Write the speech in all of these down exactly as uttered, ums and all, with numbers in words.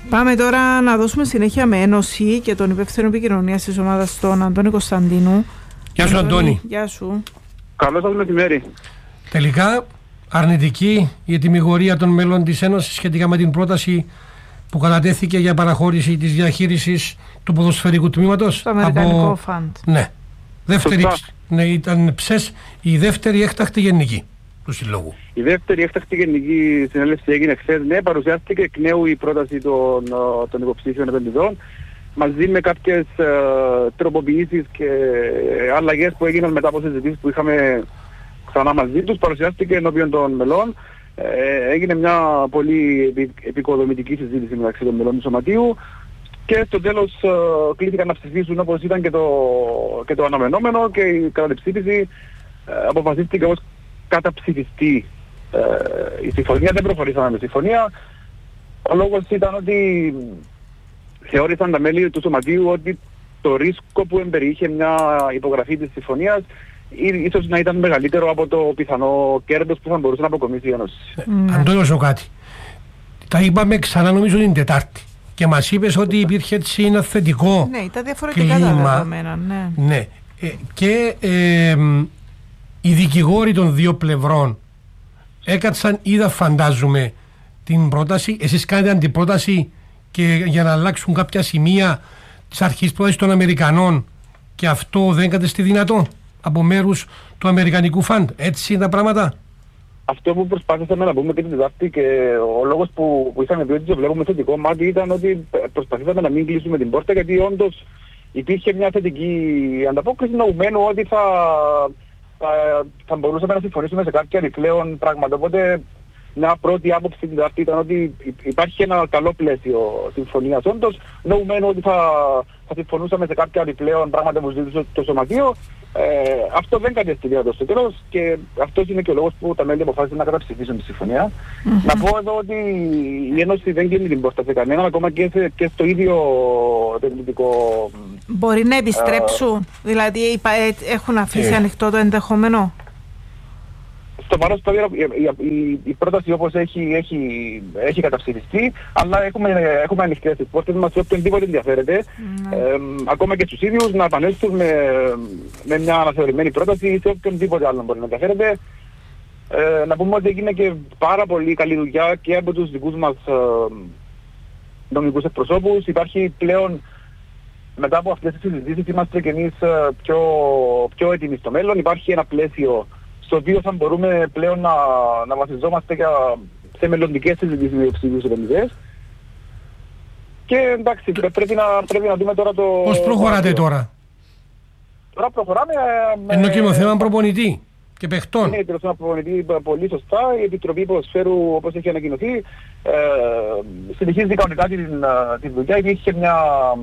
Πάμε τώρα να δώσουμε συνέχεια με Ένωση και τον υπεύθυνο επικοινωνίας της ομάδας, τον Αντώνη Κωνσταντίνου. Γεια σου, Αντώνη. Γεια σου. Καλό σας μεσημέρι. Τελικά αρνητική η ετυμηγορία των μέλων της Ένωσης σχετικά με την πρόταση που κατατέθηκε για παραχώρηση της διαχείρισης του ποδοσφαιρικού τμήματος. Το Αμερικανικό από... Φαντ. Ναι. Δεύτερη, ναι, ήταν ψες η δεύτερη έκτακτη γενική του Συλλόγου. Η δεύτερη έκτακτη γενική συνέλευση έγινε χθες. Ναι, παρουσιάστηκε εκ νέου η πρόταση των, των υποψήφιων επενδυτών μαζί με κάποιες uh, τροποποιήσεις και αλλαγές που έγιναν μετά από συζητήσεις που είχαμε ξανά μαζί τους. Παρουσιάστηκε ενώπιον των μελών. Ε, έγινε μια πολύ επικοδομητική συζήτηση μεταξύ των μελών του Σωματείου και στο τέλος uh, κλήθηκαν να ψηφίσουν όπως ήταν και το, και το αναμενόμενο, και η κατά την ψήφιση uh, αποφασίστηκε ως καταψηφιστή uh, η συμφωνία. Δεν προχωρήσαμε με συμφωνία. Ο λόγος ήταν ότι θεώρησαν τα μέλη του Σωματείου ότι το ρίσκο που εμπεριείχε μια υπογραφή της συμφωνίας ίσως να ήταν μεγαλύτερο από το πιθανό κέρδος που θα μπορούσε να αποκομίσει η Ένωση. Mm. Αντώνιο, σου κάτι. Τα είπαμε ξανά νομίζω την Τετάρτη και μας είπες ότι υπήρχε έτσι ένα θετικό ναι, ήταν διαφορετικά κλίμα, τα δεδομένα. Ναι. Ναι. Ε, και ε, οι δικηγόροι των δύο πλευρών έκατσαν, είδα φαντάζομαι την πρόταση. Εσείς κάνετε αντιπρόταση και για να αλλάξουν κάποια σημεία της αρχής πρότασης των Αμερικανών, και αυτό δεν κατεστεί δυνατό από μέρους του Αμερικανικού Φαντ. Έτσι είναι τα πράγματα. Αυτό που προσπάθησαμε να πούμε και την Τετάρτη, και ο λόγος που, που είχαμε πει ότι το βλέπουμε θετικό μάτι, ήταν ότι προσπαθήσαμε να μην κλείσουμε την πόρτα, γιατί όντως υπήρχε μια θετική ανταπόκριση νοουμένου ότι θα, θα, θα μπορούσαμε να συμφωνήσουμε σε κάποια επιπλέον πράγματα. Οπότε μια πρώτη άποψη την Τετάρτη ήταν ότι υπάρχει ένα καλό πλαίσιο συμφωνίας όντως, νοουμένου ότι θα, θα συμφωνούσαμε σε κάποια επιπλέον πράγματα που ζήτησε το Σωματείο. Ε, αυτό δεν κατέστη δυνατό στο τέλος, και αυτός είναι και ο λόγος που τα μέλη αποφάσισαν να καταψηφίσουν τη συμφωνία. Mm-hmm. Να πω εδώ ότι η Ένωση δεν κλείνει την πόρτα σε κανέναν, ακόμα και, σε, και στο ίδιο επενδυτικό. Μπορεί να επιστρέψουν, uh, δηλαδή έχουν αφήσει yeah. ανοιχτό το ενδεχόμενο. Στο παρόν στάδιο η, η, η πρόταση όπως έχει, έχει, έχει καταψηφιστεί, αλλά έχουμε, έχουμε ανοιχτές τις πόρτες μας σε οποιονδήποτε ενδιαφέρεται, mm. ε, ακόμα και στους ίδιους, να επανέλθουν με, με μια αναθεωρημένη πρόταση ή σε οποιονδήποτε άλλο μπορεί να ενδιαφέρεται. Ε, να πούμε ότι έγινε και πάρα πολύ καλή δουλειά και από τους δικούς μας ε, νομικούς εκπροσώπους. Υπάρχει πλέον, μετά από αυτές τις συζητήσεις, είμαστε και εμείς πιο, πιο έτοιμοι στο μέλλον. Υπάρχει ένα πλαίσιο στο οποίο θα μπορούμε πλέον να, να βασιζόμαστε για, σε μελλοντικές συζητήσεις με τους επενδυτές. Και εντάξει, πρέπει να, πρέπει να δούμε τώρα το... Πώς προχωράτε τώρα? Τώρα προχωράμε... Ενώ και με θέμα προπονητή και παιχτών. Είναι το θέμα προπονητή πολύ σωστά. Η Επιτροπή Ποδοσφαίρου, όπως έχει ανακοινωθεί, ε, συνεχίζει κανονικά την, την δουλειά. Υπήρχε μια...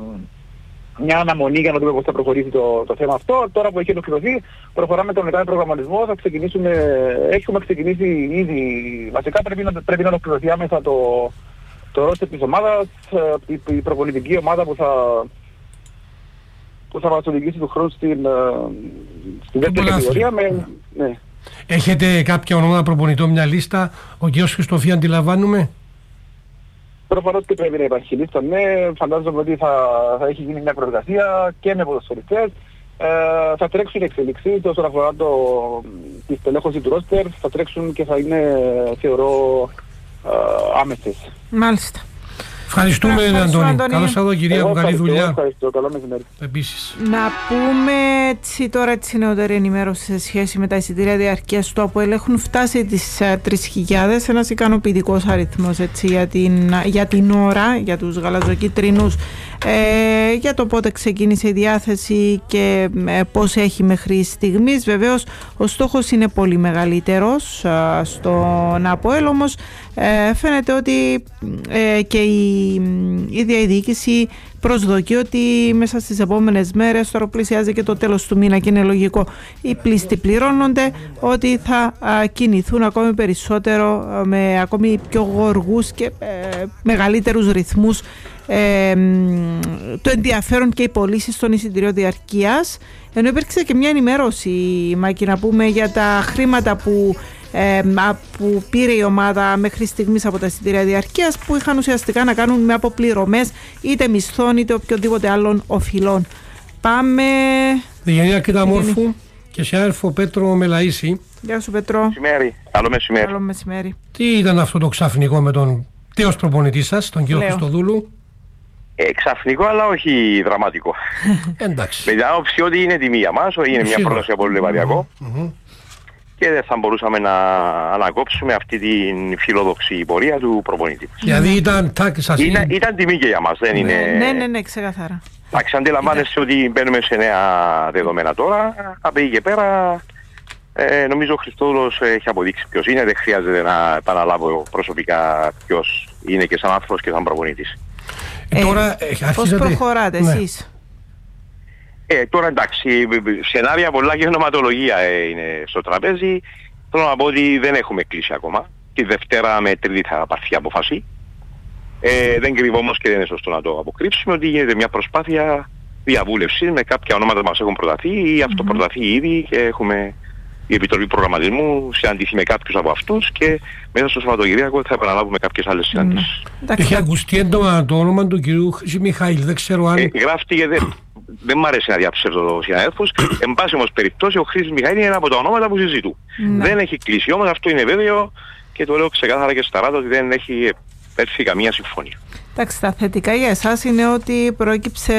μια αναμονή για να δούμε πώς θα προχωρήσει το, το θέμα αυτό. Τώρα που έχει ολοκληρωθεί, προχωράμε τον μετά προγραμματισμό. Θα ξεκινήσουμε, έχουμε ξεκινήσει ήδη. Βασικά πρέπει να, πρέπει να ολοκληρωθεί άμεσα το, το ρόστερ της ομάδας, η, η προπονητική ομάδα που θα, που θα μας οδηγήσει του χρόνου στην, στην δεύτερη κατηγορία. Με, ναι. Έχετε κάποια ονόματα προπονητών, μια λίστα? Ο κ. Χριστοφή αντιλαμβάνουμε. Προφανώς και πρέπει να υπάρχει λίστα, ναι. Φαντάζομαι ότι θα, θα έχει γίνει μια προεργασία και με ποδοσφαιριστές. Ε, θα τρέξουν εξελίξεις όσον αφορά το, τη στελέχωση του ρόστερ. Θα τρέξουν και θα είναι, θεωρώ, ε, άμεσες. Μάλιστα. Ευχαριστούμε, Αντώνη. Καλώς θα δω, κυρία μου, καλή δουλειά. Ευχαριστώ, καλό μεσημέρι. Επίσης. Να πούμε έτσι τώρα έτσι νεότερη ενημέρωση σε σχέση με τα εισιτήρια διαρκείας του ΑΠΟΕΛ. Έχουν φτάσει τις τρεις χιλιάδες, ένας ικανοποιητικός αριθμός έτσι, για, την, για την ώρα, για τους γαλαζοκίτρινους, ε, για το πότε ξεκίνησε η διάθεση και ε, πώς έχει μέχρι στιγμής. Βεβαίως ο στόχος είναι πολύ μεγαλύτερος ε, στον ΑΠΟΕΛ, όμως ε, φαίνεται ότι ε, και η η ίδια η διοίκηση προσδοκεί ότι μέσα στις επόμενες μέρες, τώρα πλησιάζει και το τέλος του μήνα και είναι λογικό οι πλήστοι πληρώνονται, ότι θα α, κινηθούν ακόμη περισσότερο α, με ακόμη πιο γοργούς και ε, μεγαλύτερους ρυθμούς ε, το ενδιαφέρον και οι πωλήσεις των εισιτηρίων διαρκείας. Ενώ υπήρξε και μια ενημέρωση, Μάκη, να πούμε, για τα χρήματα που ε, που πήρε η ομάδα μέχρι στιγμής από τα εισιτήρια διαρκείας, που είχαν ουσιαστικά να κάνουν με αποπληρωμές είτε μισθών είτε οποιοδήποτε άλλων οφειλών. Πάμε. Διγενεία Κρήταμόρφου και σε άρφο Πέτρο Μελαΐση. Γεια σου Πέτρο. Μεσημέρι. Καλό μεσημέρι. Καλό μεσημέρι. Τι ήταν αυτό το ξαφνικό με τον τέος προπονητή σας, τον κύριο Χριστοδούλου? Ε, ξαφνικό, αλλά όχι δραματικό. Εντάξει. Με την άποψη ότι είναι τιμή για μας, είναι μια πρόταση από το Λεβαδιακό mm-hmm. και δεν θα μπορούσαμε να ανακόψουμε αυτή την φιλόδοξη πορεία του προπονητή. Δηλαδή ήταν τάκη σας. Ήταν, ήταν τιμή και για μας, δεν είναι... Ναι, ναι, ναι, ξεκαθάρα. Εντάξει, αντιλαμβάνεσαι ότι μπαίνουμε σε νέα δεδομένα τώρα, από εκεί και πέρα... Ε, νομίζω ο Χριστόδουλος έχει αποδείξει ποιος είναι, δεν χρειάζεται να επαναλάβω προσωπικά ποιος είναι και σαν άνθρωπος και σαν προπονητής. Ε, τώρα, ε, πώς προχωράτε ναι. εσείς? Ε, τώρα εντάξει, σενάρια πολλά και ονοματολογία ε, είναι στο τραπέζι. Θέλω να πω ότι δεν έχουμε κλείσει ακόμα. Τη Δευτέρα με Τρίτη θα πάρθει απόφαση. Ε, δεν κρύβω όμως και δεν είναι σωστό να το αποκρύψουμε ότι γίνεται μια προσπάθεια διαβούλευση με κάποια ονόματα που μας έχουν προταθεί ή αυτό mm-hmm. προταθεί ήδη και έχουμε η Επιτροπή Προγραμματισμού συναντηθεί με κάποιους από αυτούς και μέσα στο Σαββατοκυριακό θα επαναλάβουμε κάποιες άλλες συναντήσεις. Mm. Έχει ακουστεί έντομα το όνομα του κυρίου Μιχαήλ, δεν ξέρω αν... Ε, γράφτηκε, δεν, δεν μ' αρέσει να διαψεύδω το συναδέλφος. Εν πάση όμως περιπτώσει ο Χρήστος Μιχαήλ είναι ένα από τα ονόματα που συζητούν. Mm. Δεν έχει κλείσει όμως, αυτό είναι βέβαιο και το λέω ξεκάθαρα και στα ράτα ότι δεν έχει έρθει καμία συμφωνία. Εντάξει, τα θετικά για εσάς είναι ότι προέκυψε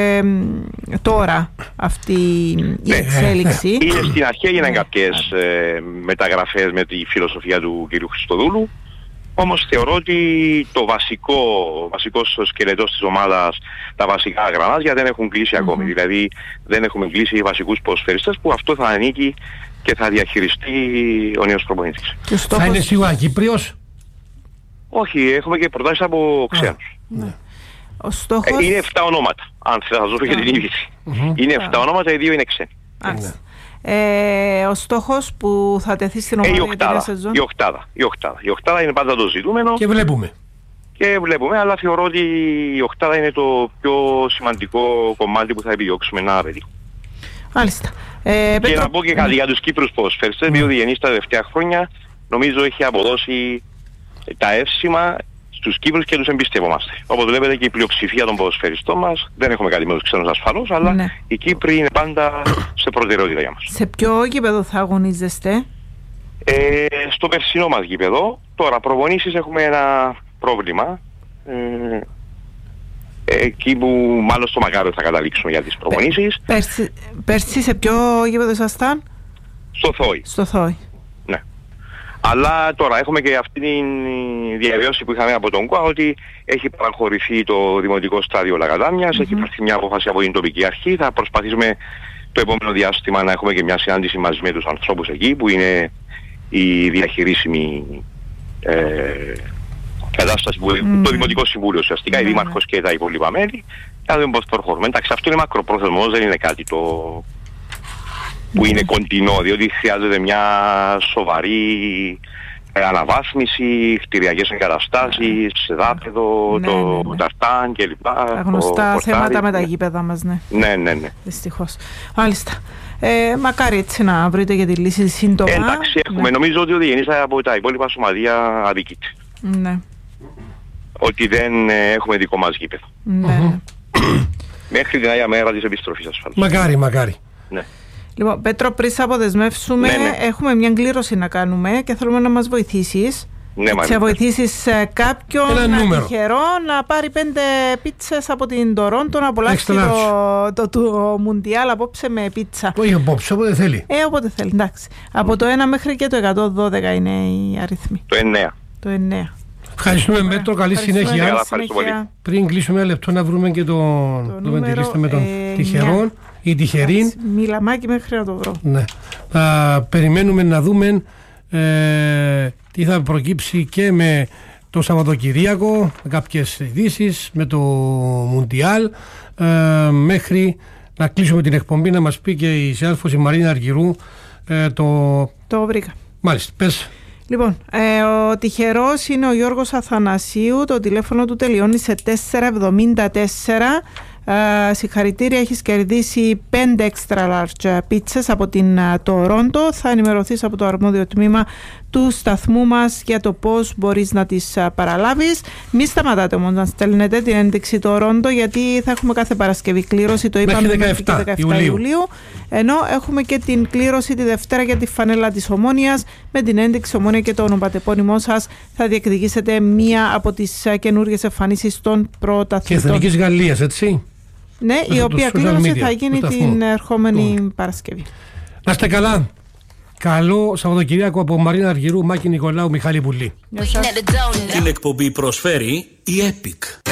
τώρα αυτή η εξέλιξη. Είναι στην αρχή έγιναν κάποιες ε, μεταγραφές με τη φιλοσοφία του κ. Χριστοδούλου. Όμως θεωρώ ότι το βασικό, ο βασικός σκελετός της ομάδας, τα βασικά γραμμάτια δεν έχουν κλείσει mm-hmm. ακόμη. Δηλαδή δεν έχουμε κλείσει οι βασικούς ποδοσφαιριστές που αυτό θα ανήκει και θα διαχειριστεί ο νέος προπονητής. Θα είναι σίγουρα Κύπριος? Όχι, έχουμε και προτάσεις από ξένους. Ναι. Ο στόχος... ε, είναι εφτά ονόματα, αν θα σας δώσω για την είδηση. Mm-hmm. Είναι εφτά ονόματα, οι δύο είναι ξένοι. Mm-hmm. Ε, ο στόχος που θα τεθεί στην ομάδα ε, η, οκτάδα, για την η, οκτάδα, η οκτάδα. Η οκτάδα είναι πάντα το ζητούμενο. Και βλέπουμε. Και βλέπουμε, αλλά θεωρώ ότι η οκτάδα είναι το πιο σημαντικό κομμάτι που θα επιδιώξουμε να πετύχουμε. Μάλιστα. Ε, και Πέτρο... να πω και κάτι για τους Κύπρους ποδοσφαιριστές, mm. διότι γεννής τα τελευταία χρόνια νομίζω έχει αποδώσει τα εύσημα στους Κύπρους και τους εμπιστευόμαστε. Όπως βλέπετε και η πλειοψηφία των ποδοσφαιριστών μας, δεν έχουμε κάτι με τους ξένους ασφαλώς, αλλά ναι. οι Κύπροι είναι πάντα σε προτεραιότητα για μας. Σε ποιο γήπεδο θα αγωνίζεστε? Ε, στο περσινό μας γήπεδο. Τώρα προπονήσεις έχουμε ένα πρόβλημα. Ε, εκεί που μάλλον στο Μακάριο θα καταλήξουμε για τις προπονήσεις. Πέρσι, πέρσι σε ποιο γήπεδο ήσασταν? Στο Θόη. Στο Θόη. Ναι. Αλλά τώρα έχουμε και αυτή τη διαβίωση που είχαμε από τον ΚΟΑ ότι έχει παραχωρηθεί το Δημοτικό Στάδιο Λαγαδάμιας, mm-hmm. έχει πάρθει μια απόφαση από την τοπική αρχή. Θα προσπαθήσουμε το επόμενο διάστημα να έχουμε και μια συνάντηση μαζί με τους ανθρώπους εκεί που είναι η διαχειρίσιμη ε, κατάσταση που mm. το Δημοτικό Συμβούλιο ουσιαστικά, mm. η Δήμαρχος και τα υπόλοιπα μέλη. Θα δούμε πώς προχωρούμε. Εντάξει, αυτό είναι μακροπρόθεσμο, δεν είναι κάτι το που είναι κοντινό, διότι χρειάζεται μια σοβαρή ε, αναβάθμιση, κτηριακές εγκαταστάσεις, δάπεδο, ναι, το ναι, ναι. ταρτάν κλπ. Τα γνωστά θέματα με τα γήπεδα μας, ναι. Ναι, ναι, ναι. Δυστυχώς. Μάλιστα. Ε, μακάρι έτσι να βρείτε και τη λύση σύντομα. Εντάξει, έχουμε. Ναι. Νομίζω ότι ο Διγενής από τα υπόλοιπα σωματεία αδικείται. Ναι. Ότι δεν ε, έχουμε δικό μας γήπεδο. Ναι. Mm-hmm. Μέχρι την Άγια Μέρα της επιστροφής ασφαλώς. Μακάρι, μακάρι. Ναι. Λοιπόν, Πέτρο, πριν σε αποδεσμεύσουμε, ναι, ναι. έχουμε μια κλήρωση να κάνουμε και θέλουμε να μας βοηθήσεις. Ναι, να βοηθήσεις κάποιον τυχερό να πάρει πέντε πίτσες από την Τορόντο να απολαύσει το, το, το Μουντιάλ απόψε με πίτσα. Όχι απόψε, όποτε θέλει. Ε, όποτε θέλει, εντάξει. Από το ένα μέχρι και το εκατόν δώδεκα είναι οι αριθμοί. Το εννέα. Το εννέα. Ευχαριστούμε Πέτρο, καλή συνέχεια. Καλά, συνέχεια. Πριν κλείσουμε ένα λεπτό να βρούμε και το, το, το νούμερο, με τον ε, τυχερόν ή τυχερήν. Μιλαμάκι μέχρι να το βρω. Ναι. Θα περιμένουμε να δούμε ε, τι θα προκύψει και με το Σαββατοκυριακό, με κάποιες ειδήσεις, με το Μουντιάλ, ε, μέχρι να κλείσουμε την εκπομπή να μας πει και η συνάδελφος η Μαρίνα Αργυρού ε, το... Το βρήκα. Μάλιστα, πες. Λοιπόν, ε, ο τυχερός είναι ο Γιώργος Αθανασίου, το τηλέφωνο του τελειώνει σε τετρακόσια εβδομήντα τέσσερα. Uh, συγχαρητήρια, έχεις κερδίσει πέντε extra large πίτσες από την uh, Τορόντο. Θα ενημερωθείς από το αρμόδιο τμήμα του σταθμού μας για το πώς μπορείς να τις παραλάβεις. Μην σταματάτε όμως να στέλνετε την ένδειξη το Ρόντο, γιατί θα έχουμε κάθε Παρασκευή κλήρωση, το είπαμε, μέχρι δεκαεπτά, δεκαεπτά Ιουλίου. Ιουλίου, ενώ έχουμε και την κλήρωση τη Δευτέρα για τη φανέλα της Ομόνοιας. Με την ένδειξη Ομόνια και το ονοματεπώνυμό σας θα διεκδικήσετε μία από τις καινούργιες εμφανίσεις των πρωταθλητών. Και Εθνικής Γαλλίας, έτσι. Ναι, η οποία κλήρωση θα γίνει την ερχόμενη oh. Παρασκευή. Να είστε καλά. Καλό Σαββατοκυριακό από Μαρίνα Αργυρού, Μάκη Νικολάου, Μιχάλη Πουλή. Την εκπομπή προσφέρει η Epic.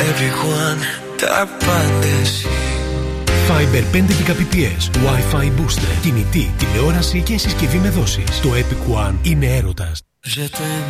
Fiber πέντε Mbps, Wi-Fi booster, κινητή, τηλεόραση και συσκευή με δόσεις. Το Epic One είναι έρωτας.